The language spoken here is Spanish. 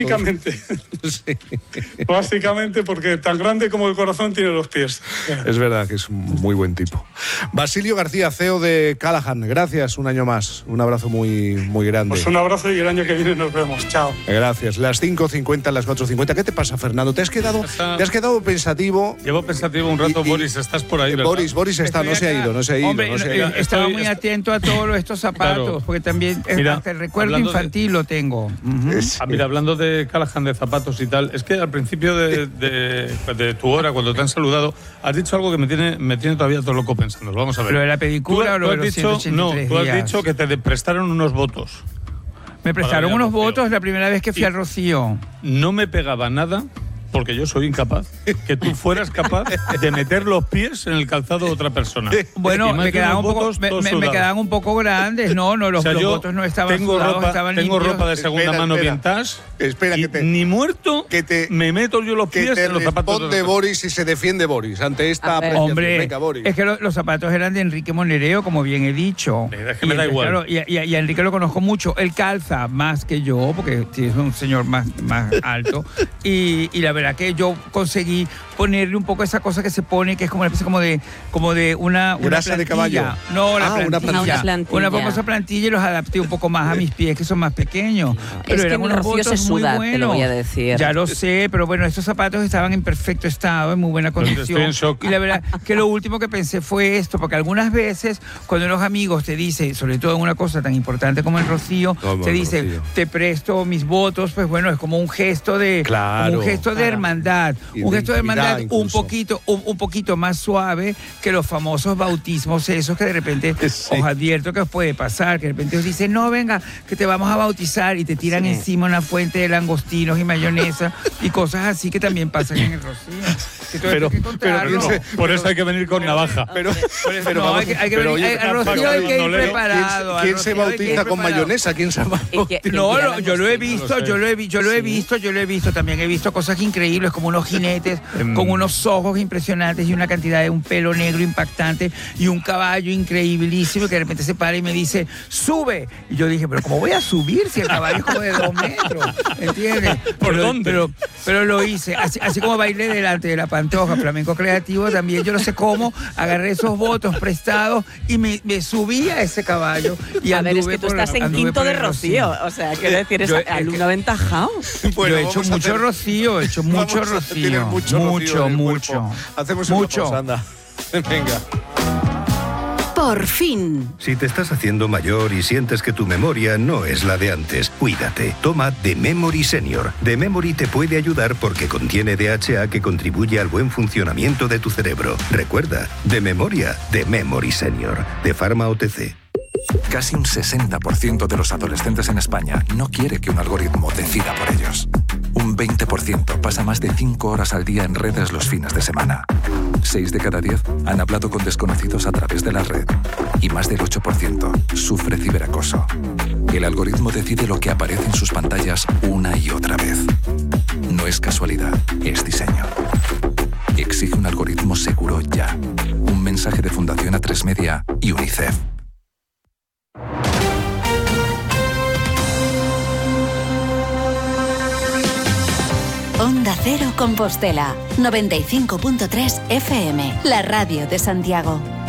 Básicamente. Sí. Básicamente porque tan grande como el corazón tiene los pies. Es verdad que es un muy buen tipo. Basilio García, CEO de Callahan, gracias un año más. Un abrazo muy, muy grande. Pues un abrazo y el año que viene nos vemos. Chao. Gracias. Las 5:50, las 4:50. ¿Qué te pasa, Fernando? ¿Te has quedado pensativo? Llevo pensativo un rato, Boris, estás por ahí, ¿verdad? Boris está, no se ha ido. Hombre, estaba muy atento a todos estos zapatos, Claro. porque también hasta el recuerdo infantil lo tengo. Mira, hablando de Callahan, de zapatos y tal, es que al principio de tu hora, cuando te han saludado, has dicho algo que me tiene todavía todo loco pensando. Vamos a ver. ¿Lo de la pedicura o lo de los 183 No, tú has días? dicho que te prestaron unos votos. Me prestaron unos votos la primera vez que fui al Rocío. No me pegaba nada, porque yo soy incapaz, que tú fueras capaz de meter los pies en el calzado de otra persona. Bueno, me quedaban un poco grandes. No, los votos no estaban sudados, estaban tengo limpios. ropa de segunda mano vintage. Espera, y ni muerto me meto yo los pies en los zapatos. Responde Boris y se defiende Boris ante esta apreciación. Hombre, venga, Boris. es que los zapatos eran de Enrique Monereo, como bien he dicho. Es que me da igual. Claro, y a Enrique lo conozco mucho. Él calza más que yo, porque sí, es un señor más alto. Y la verdad que yo conseguí ponerle un poco esa cosa que se pone, que es como una especie como de una grasa plantilla. de caballo. No, la plantilla. Una plantilla. Una famosa plantilla, y los adapté un poco más a mis pies, que son más pequeños. Pero Es que eran en el unos Rocío se votos muy suda, buenos. te lo voy a decir. Ya lo sé, pero bueno, estos zapatos estaban en perfecto estado, en muy buena condición. Estoy en shock. Y la verdad que lo último que pensé fue esto, porque algunas veces cuando unos amigos te dicen, sobre todo en una cosa tan importante como el Rocío, te dicen, te presto mis votos, pues bueno, es como un gesto de hermandad, un gesto de hermandad un poquito más suave que los famosos bautismos esos que de repente os advierto que os puede pasar, que de repente os dicen, no, venga, que te vamos a bautizar y te tiran encima una fuente de langostinos y mayonesa y cosas así que también pasan en el Rocío. Por eso hay que venir con navaja. Al Rocío hay que ir preparado. ¿Quién se bautiza con mayonesa? ¿Quién se bautiza? No, yo lo he visto, también he visto cosas increíbles como unos jinetes con unos ojos impresionantes y una cantidad de un pelo negro impactante y un caballo increíblísimo que de repente se para y me dice, sube. Y yo dije, pero ¿cómo voy a subir si el caballo es como de 2 metros? ¿Entiendes? ¿Por dónde? Pero lo hice, así como bailé delante de la Pantoja, flamenco creativo, también yo no sé cómo, agarré esos votos prestados y me subí a ese caballo. Y a ver, es que tú estás en quinto de Rocío, o sea, quiero decir, es alumno aventajado. Bueno, yo he hecho mucho Rocío, mucho. Hacemos una pausa, anda. Venga. Por fin. Si te estás haciendo mayor y sientes que tu memoria no es la de antes, cuídate. Toma The Memory Senior. The Memory te puede ayudar porque contiene DHA que contribuye al buen funcionamiento de tu cerebro. Recuerda, de memoria, The Memory Senior. De Pharma OTC. Casi un 60% de los adolescentes en España no quiere que un algoritmo decida por ellos. Un 20% pasa más de 5 horas al día en redes los fines de semana. 6 de cada 10 han hablado con desconocidos a través de la red. Y más del 8% sufre ciberacoso. El algoritmo decide lo que aparece en sus pantallas una y otra vez. No es casualidad, es diseño. Exige un algoritmo seguro ya. Un mensaje de Fundación A3 Media y UNICEF. Onda Cero Compostela, 95.3 FM, la radio de Santiago.